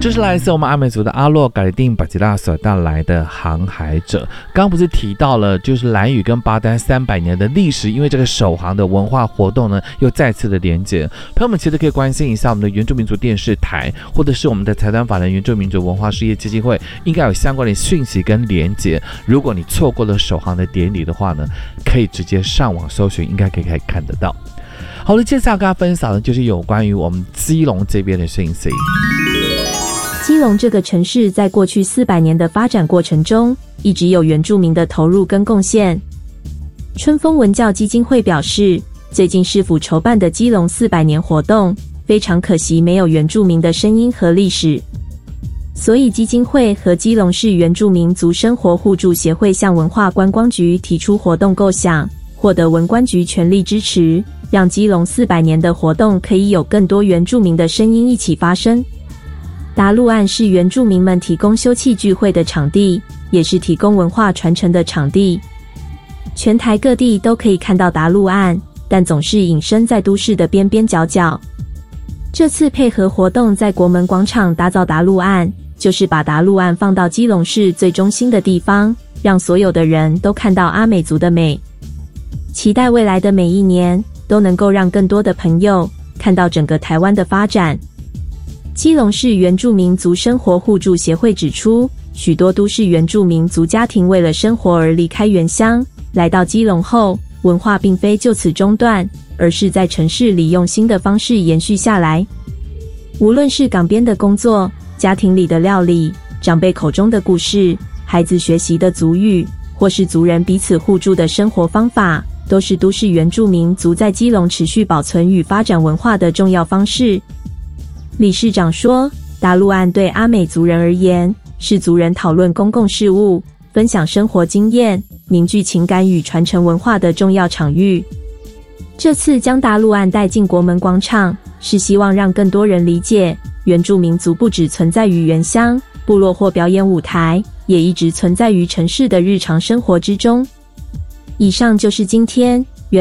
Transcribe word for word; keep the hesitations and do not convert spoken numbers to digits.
这是来自我们阿美族的阿洛改定巴吉拉所带来的航海者。刚刚不是提到了就是兰屿跟巴丹三百年的历史，因为这个首航的文化活动呢又再次的连结。朋友们其实可以关心一下我们的原住民族电视台，或者是我们的财团法人原住民族文化事业基金会，应该有相关的讯息跟连结。如果你错过了首航的典礼的话呢，可以直接上网搜寻，应该可以看得到。好了，接下来跟大家分享的就是有关于我们基隆这边的讯息。 基隆这个城市在过去四百年的发展过程中，一直有原住民的投入跟贡献。春风文教基金会表示，最近市府筹办的基隆四百年活动，非常可惜没有原住民的声音和历史。所以基金会和基隆市原住民族生活互助协会向文化观光局提出活动构想，获得文观局全力支持，让基隆四百年的活动可以有更多原住民的声音一起发声。达陆岸是原住民们提供休憩聚会的场地，也是提供文化传承的场地。全台各地都可以看到达陆岸，但总是隐身在都市的边边角角。这次配合活动在国门广场打造达陆岸，就是把达陆岸放到基隆市最中心的地方，让所有的人都看到阿美族的美。期待未来的每一年都能够让更多的朋友看到整个台湾的发展。基隆市原住民族生活互助协会指出，许多都市原住民族家庭为了生活而离开原乡，来到基隆后，文化并非就此中断，而是在城市里用新的方式延续下来。无论是港边的工作、家庭里的料理、长辈口中的故事、孩子学习的族语，或是族人彼此互助的生活方法，都是都市原住民族在基隆持续保存与发展文化的重要方式。理事长说，达陆岸对阿美族人而言，是族人讨论公共事务、分享生活经验、凝聚情感与传承文化的重要场域。这次将达陆岸带进国门广场，是希望让更多人理解，原住民族不只存在于原乡、部落或表演舞台，也一直存在于城市的日常生活之中。以上就是今天